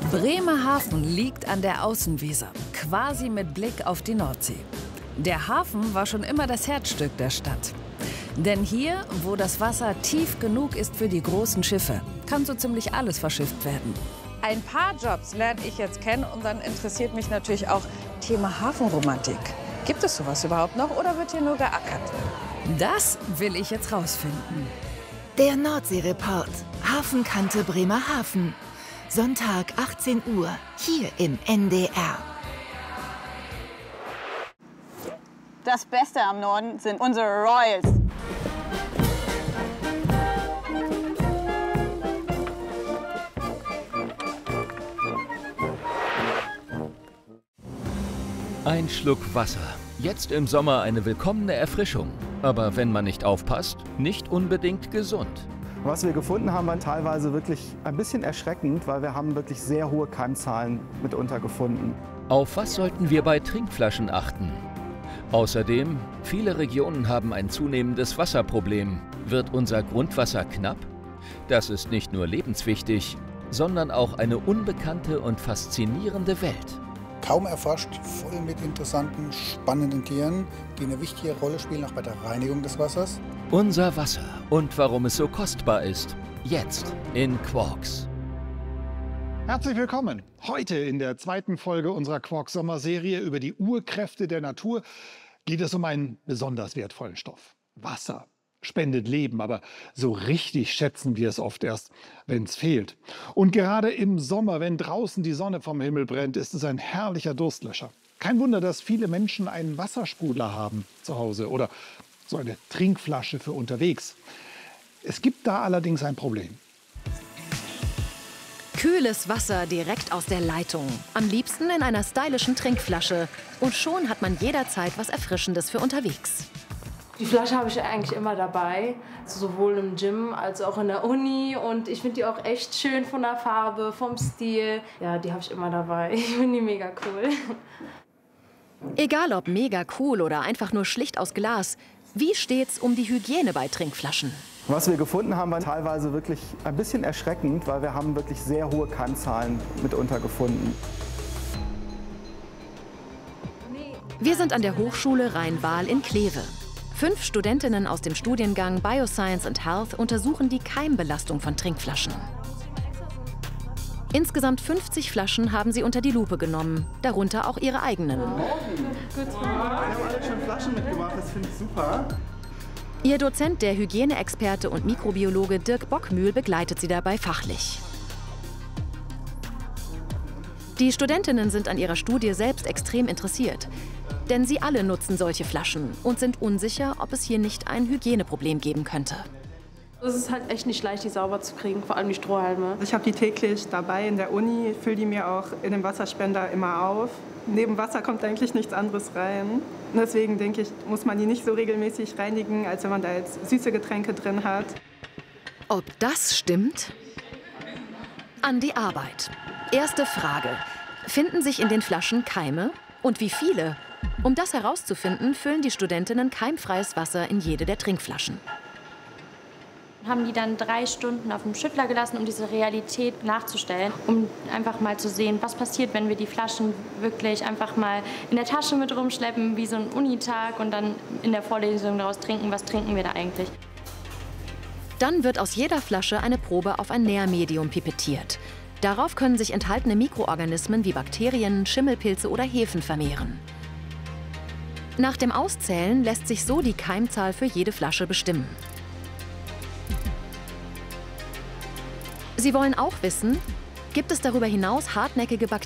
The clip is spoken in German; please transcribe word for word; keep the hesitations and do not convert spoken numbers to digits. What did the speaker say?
Bremerhaven liegt an der Außenweser, quasi mit Blick auf die Nordsee. Der Hafen war schon immer das Herzstück der Stadt. Denn hier, wo das Wasser tief genug ist für die großen Schiffe, kann so ziemlich alles verschifft werden. Ein paar Jobs lerne ich jetzt kennen und dann interessiert mich natürlich auch Thema Hafenromantik. Gibt es sowas überhaupt noch oder wird hier nur geackert? Das will ich jetzt rausfinden. Der Nordsee-Report. Hafenkante Bremerhaven. Sonntag, achtzehn Uhr, hier im N D R. Das Beste am Norden sind unsere Royals. Ein Schluck Wasser. Jetzt im Sommer eine willkommene Erfrischung. Aber wenn man nicht aufpasst, nicht unbedingt gesund. Was wir gefunden haben, war teilweise wirklich ein bisschen erschreckend, weil wir haben wirklich sehr hohe Keimzahlen mitunter gefunden. Auf was sollten wir bei Trinkflaschen achten? Außerdem, viele Regionen haben ein zunehmendes Wasserproblem. Wird unser Grundwasser knapp? Das ist nicht nur lebenswichtig, sondern auch eine unbekannte und faszinierende Welt. Kaum erforscht, voll mit interessanten, spannenden Tieren, die eine wichtige Rolle spielen, auch bei der Reinigung des Wassers. Unser Wasser und warum es so kostbar ist. Jetzt in Quarks. Herzlich willkommen. Heute in der zweiten Folge unserer Quarks-Sommerserie über die Urkräfte der Natur geht es um einen besonders wertvollen Stoff. Wasser spendet Leben, aber so richtig schätzen wir es oft erst, wenn es fehlt. Und gerade im Sommer, wenn draußen die Sonne vom Himmel brennt, ist es ein herrlicher Durstlöscher. Kein Wunder, dass viele Menschen einen Wassersprudler haben zu Hause oder so eine Trinkflasche für unterwegs. Es gibt da allerdings ein Problem. Kühles Wasser direkt aus der Leitung. Am liebsten in einer stylischen Trinkflasche. Und schon hat man jederzeit was Erfrischendes für unterwegs. Die Flasche habe ich eigentlich immer dabei, sowohl im Gym als auch in der Uni. Und ich finde die auch echt schön von der Farbe, vom Stil. Ja, die habe ich immer dabei. Ich finde die mega cool. Egal ob mega cool oder einfach nur schlicht aus Glas, wie steht's um die Hygiene bei Trinkflaschen? Was wir gefunden haben, war teilweise wirklich ein bisschen erschreckend, weil wir haben wirklich sehr hohe Keimzahlen mitunter gefunden. Wir sind an der Hochschule Rhein-Waal in Kleve. Fünf Studentinnen aus dem Studiengang Bioscience and Health untersuchen die Keimbelastung von Trinkflaschen. Insgesamt fünfzig Flaschen haben sie unter die Lupe genommen, darunter auch ihre eigenen. Wir haben alle schon Flaschen mitgebracht, das finde ich super. Ihr Dozent, der Hygieneexperte und Mikrobiologe Dirk Bockmühl, begleitet sie dabei fachlich. Die Studentinnen sind an ihrer Studie selbst extrem interessiert. Denn sie alle nutzen solche Flaschen und sind unsicher, ob es hier nicht ein Hygieneproblem geben könnte. Es ist halt echt nicht leicht, die sauber zu kriegen, vor allem die Strohhalme. Ich habe die täglich dabei in der Uni, fülle die mir auch in dem Wasserspender immer auf. Neben Wasser kommt eigentlich nichts anderes rein. Und deswegen denke ich, muss man die nicht so regelmäßig reinigen, als wenn man da jetzt süße Getränke drin hat. Ob das stimmt? An die Arbeit. Erste Frage. Finden sich in den Flaschen Keime? Und wie viele? Um das herauszufinden, füllen die Studentinnen keimfreies Wasser in jede der Trinkflaschen. Haben die dann drei Stunden auf dem Schüttler gelassen, um diese Realität nachzustellen, um einfach mal zu sehen, was passiert, wenn wir die Flaschen wirklich einfach mal in der Tasche mit rumschleppen, wie so ein Unitag und dann in der Vorlesung daraus trinken, was trinken wir da eigentlich. Dann wird aus jeder Flasche eine Probe auf ein Nährmedium pipettiert. Darauf können sich enthaltene Mikroorganismen wie Bakterien, Schimmelpilze oder Hefen vermehren. Nach dem Auszählen lässt sich so die Keimzahl für jede Flasche bestimmen. Sie wollen auch wissen, gibt es darüber hinaus hartnäckige Bakterien,